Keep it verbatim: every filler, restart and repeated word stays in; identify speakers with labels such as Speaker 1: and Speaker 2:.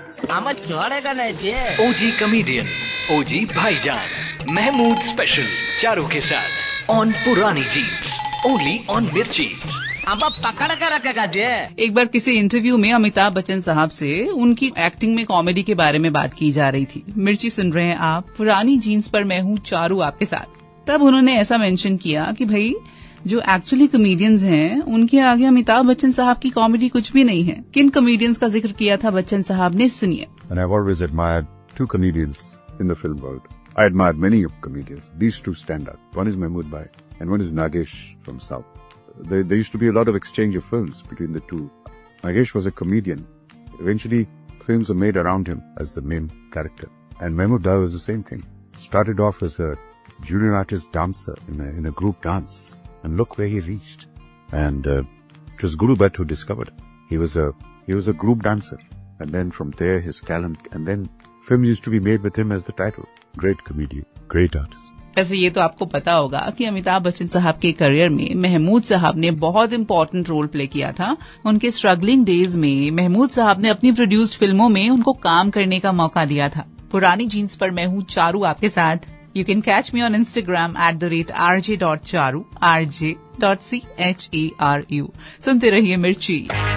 Speaker 1: आम छोड़ेगा नहीं थे।
Speaker 2: ओजी कमेडियन, ओजी भाईजान, महमूद स्पेशल चारों के साथ ऑन पुरानी जीन्स, ओनली ऑन मिर्ची।
Speaker 1: अब पकड़ कर रखेगा जे।
Speaker 3: एक बार किसी इंटरव्यू में अमिताभ बच्चन साहब से उनकी एक्टिंग में कॉमेडी के बारे में बात की जा रही थी। मिर्ची सुन रहे हैं आप, पुरानी जीन्स पर मैं हूँ चारू आपके साथ। तब उन्होंने ऐसा मेंशन किया कि भाई जो एक्चुअली कॉमेडियंस हैं उनके आगे अमिताभ बच्चन साहब की कॉमेडी कुछ भी नहीं है। किन कॉमेडियंस का जिक्र किया था बच्चन साहब ने, सुनिए।
Speaker 4: And I've always admired two comedians in the film world. I admired many comedians. These two stand out. One is Mahmood Bhai and one is Nagesh from South. There, there used to be a lot of exchange of films between the two. Nagesh was a comedian. Eventually, films were made around him as the main character. And Mahmood Bhai was the same thing. Started off as a junior artist dancer in a, in a group dance. And look where he reached. And uh, it was Guru Bhatt who discovered him. He was a he was a group dancer. And then from there, his talent. And then films used to be made with him as the title. Great comedian, great artist.
Speaker 3: वैसे ये तो आपको पता होगा कि अमिताभ बच्चन साहब के career में महमूद साहब ने बहुत इम्पोर्टेंट रोल प्ले किया था। उनके स्ट्रगलिंग डेज में महमूद साहब ने अपनी प्रोड्यूस्ड फिल्मों में उनको काम करने का मौका दिया था। पुरानी जीन्स पर मैं हूँ चारू आपके साथ। You can catch me on Instagram at the rate R J dot Charu, R J dot C H A R you. सुनते रहिए मिर्ची।